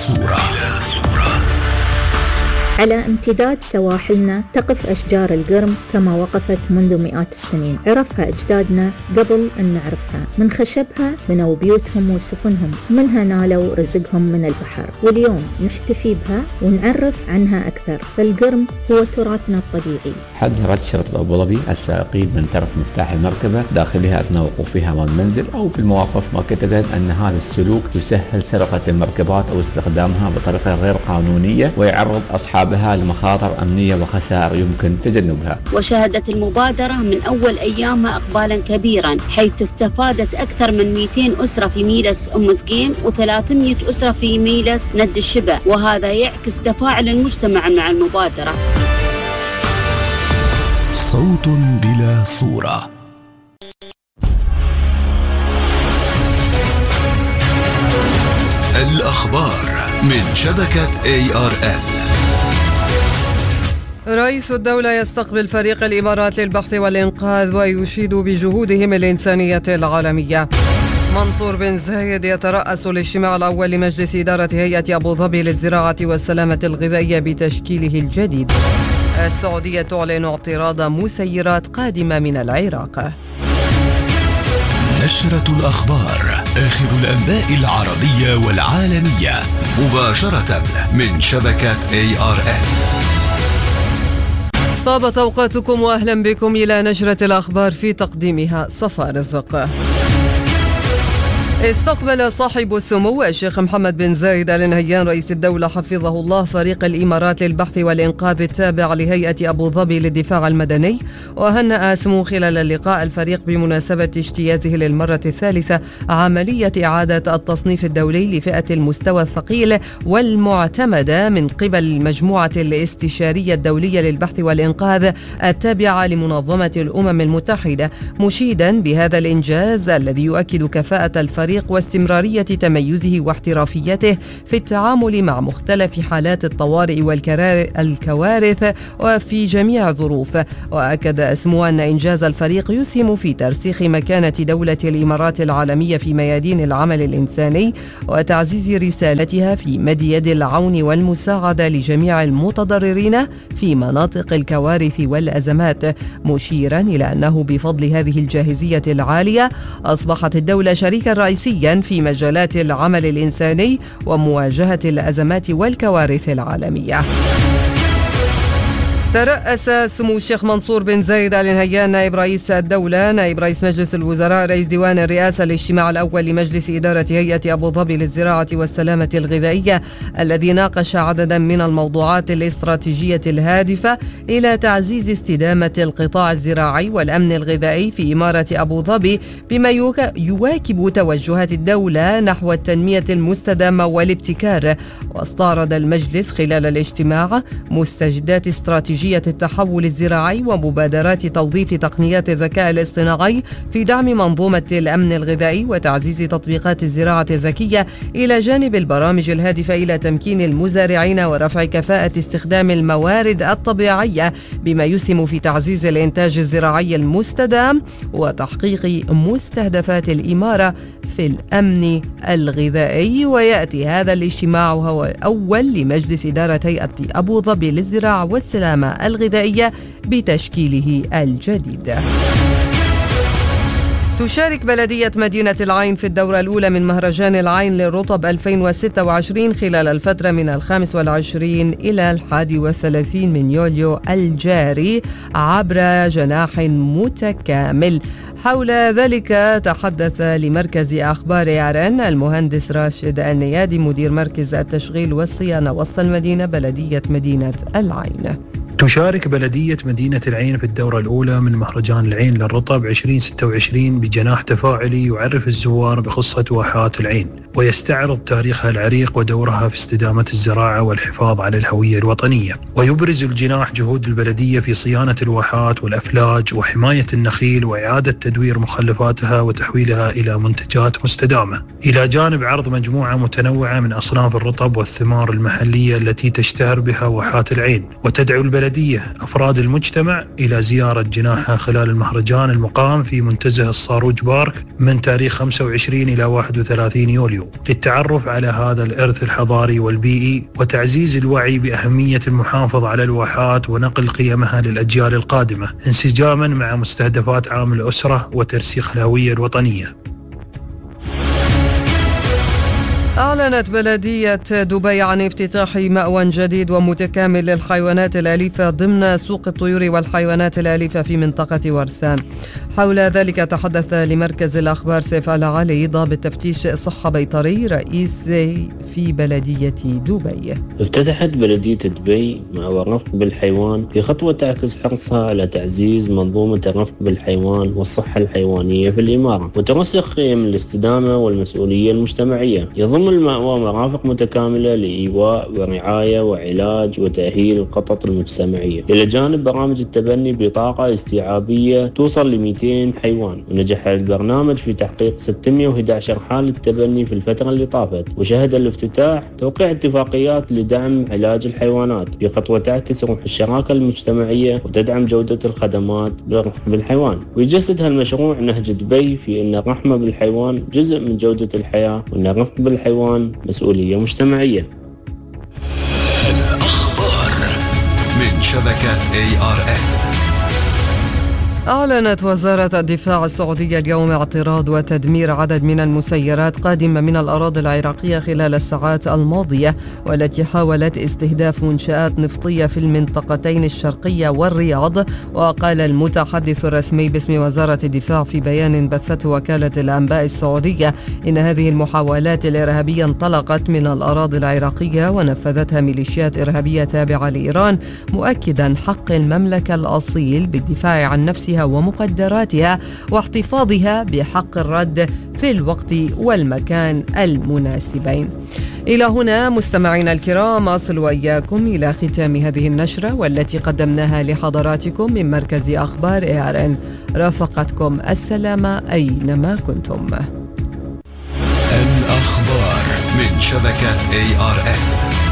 صورة. على امتداد سواحلنا تقف أشجار القرم كما وقفت منذ مئات السنين، عرفها أجدادنا قبل أن نعرفها. من خشبها بنوا بيوتهم وسفنهم، منها نالوا رزقهم من البحر، واليوم نحتفي بها ونعرف عنها أكثر. فالقرم هو تراثنا الطبيعي. حدثت شرطة أبو ظبي السائقين من ترك مفتاح المركبة داخلها أثناء وقوفها أمام المنزل أو في المواقف مؤكدة أن هذا السلوك يسهل سرقة المركبات أو استخدامها بطريقة غير قانونية ويعرض أصحابها لمخاطر أمنية وخسائر يمكن تجنبها. وشهدت المبادرة من أول أيامها إقبالا كبيرا، حيث استفادت أكثر من 200 أسرة في ميلس أم سقيم و300 أسرة في ميلس ند الشبه، وهذا يعكس تفاعل المجتمع مع المبادرة. صوت بلا صورة. الأخبار من شبكة ARN. رئيس الدولة يستقبل فريق الإمارات للبحث والإنقاذ ويشيد بجهودهم الإنسانية العالمية. منصور بن زايد يترأس الاجتماع الأول لمجلس إدارة هيئة أبو ظبي للزراعة والسلامة الغذائية بتشكيله الجديد. السعودية تعلن اعتراض مسيرات قادمة من العراق. نشرة الأخبار، آخر الأنباء العربية والعالمية، مباشرة من شبكة ARN. طابت أوقاتكم وأهلا بكم إلى نشرة الأخبار، في تقديمها صفاء رزق. استقبل صاحب السمو الشيخ محمد بن زايد آل نهيان رئيس الدولة حفظه الله فريق الإمارات للبحث والإنقاذ التابع لهيئة أبو ظبي للدفاع المدني، وهنأ سمو خلال اللقاء الفريق بمناسبة اجتيازه للمرة الثالثة عملية إعادة التصنيف الدولي لفئة المستوى الثقيل والمعتمدة من قبل المجموعة الاستشارية الدولية للبحث والإنقاذ التابعة لمنظمة الأمم المتحدة، مشيدا بهذا الإنجاز الذي يؤكد كفاءة الفريق واستمرارية تميزه واحترافيته في التعامل مع مختلف حالات الطوارئ والكوارث وفي جميع الظروف. وأكد سمو أن إنجاز الفريق يسهم في ترسيخ مكانة دولة الإمارات العالمية في ميادين العمل الإنساني وتعزيز رسالتها في مد يد العون والمساعدة لجميع المتضررين في مناطق الكوارث والأزمات، مشيرا إلى أنه بفضل هذه الجاهزية العالية أصبحت الدولة شريكا رئيسيا في مجالات العمل الإنساني ومواجهة الأزمات والكوارث العالمية. ترأس سمو الشيخ منصور بن زايد آل نهيان نائب رئيس الدولة نائب رئيس مجلس الوزراء رئيس ديوان الرئاسة الاجتماع الأول لمجلس إدارة هيئة أبو ظبي للزراعة والسلامة الغذائية، الذي ناقش عددا من الموضوعات الاستراتيجية الهادفة إلى تعزيز استدامة القطاع الزراعي والأمن الغذائي في إمارة أبو ظبي، بما يواكب توجهات الدولة نحو التنمية المستدامة والابتكار. واستعرض المجلس خلال الاجتماع مستجدات استراتيجية التحول الزراعي ومبادرات توظيف تقنيات الذكاء الاصطناعي في دعم منظومة الأمن الغذائي وتعزيز تطبيقات الزراعة الذكية، إلى جانب البرامج الهادفة إلى تمكين المزارعين ورفع كفاءة استخدام الموارد الطبيعية، بما يسهم في تعزيز الإنتاج الزراعي المستدام وتحقيق مستهدفات الإمارة في الأمن الغذائي. ويأتي هذا الاجتماع هو الأول لمجلس إدارة هيئة أبو ظبي للزراعة والسلامة الغذائية بتشكيله الجديد. تشارك بلدية مدينة العين في الدورة الأولى من مهرجان العين للرطب 2026 خلال الفترة من 25 إلى 31 من يوليو الجاري عبر جناح متكامل. حول ذلك تحدث لمركز أخبار ARN المهندس راشد النيادي مدير مركز التشغيل والصيانة وسط المدينة بلدية مدينة العين. تشارك بلدية مدينة العين في الدورة الأولى من مهرجان العين للرطب 2026 بجناح تفاعلي يعرف الزوار بقصة واحات العين ويستعرض تاريخها العريق ودورها في استدامة الزراعة والحفاظ على الهوية الوطنية. ويبرز الجناح جهود البلدية في صيانة الواحات والأفلاج وحماية النخيل وإعادة تدوير مخلفاتها وتحويلها إلى منتجات مستدامة، إلى جانب عرض مجموعة متنوعة من أصناف الرطب والثمار المحلية التي تشتهر بها واحات العين. وتدعو البلدية البلدية أفراد المجتمع إلى زيارة جناحها خلال المهرجان المقام في منتزه الصاروج بارك من تاريخ 25 إلى 31 يوليو للتعرف على هذا الإرث الحضاري والبيئي وتعزيز الوعي بأهمية المحافظة على الواحات ونقل قيمها للأجيال القادمة انسجاما مع مستهدفات عام الأسرة وترسيخ الهوية الوطنية. أعلنت بلدية دبي عن افتتاح مأوى جديد ومتكامل للحيوانات الأليفة ضمن سوق الطيور والحيوانات الأليفة في منطقة ورسان. حول ذلك تحدث لمركز الأخبار سيف العلي ضابط تفتيش صحة بيطري رئيسي في بلدية دبي. افتتحت بلدية دبي مأوى الرفق بالحيوان في خطوة تعكس حرصها على تعزيز منظومة الرفق بالحيوان والصحة الحيوانية في الإمارة وترسخ قيم الاستدامة والمسؤولية المجتمعية. يضم المأوى مرافق متكاملة لإيواء ورعاية وعلاج وتأهيل القطط المجتمعية إلى جانب برامج التبني بطاقة استيعابية توصل ل 200 حيوان. ونجح البرنامج في تحقيق 611 حالة تبني في الفترة اللي طافت. وشهد الافتتاح توقيع اتفاقيات لدعم علاج الحيوانات في خطوة تعكس روح الشراكة المجتمعية وتدعم جودة الخدمات بالرفق بالحيوان. ويجسد هالمشروع نهج دبي في أن الرحمة بالحيوان جزء من جودة الحياة وأن الرفق بالحيوان مسؤولية مجتمعية. الأخبار من شبكة ARN. أعلنت وزارة الدفاع السعودية اليوم اعتراض وتدمير عدد من المسيرات قادمة من الأراضي العراقية خلال الساعات الماضية والتي حاولت استهداف منشآت نفطية في المنطقتين الشرقية والرياض. وقال المتحدث الرسمي باسم وزارة الدفاع في بيان بثته وكالة الأنباء السعودية إن هذه المحاولات الإرهابية انطلقت من الأراضي العراقية ونفذتها ميليشيات إرهابية تابعة لإيران، مؤكدا حق المملكة الأصيل بالدفاع عن نفسها ومقدراتها واحتفاظها بحق الرد في الوقت والمكان المناسبين. إلى هنا مستمعينا الكرام أصل وإياكم إلى ختام هذه النشرة والتي قدمناها لحضراتكم من مركز أخبار ARN. رافقتكم السلامة أينما كنتم. الأخبار من شبكة ARN.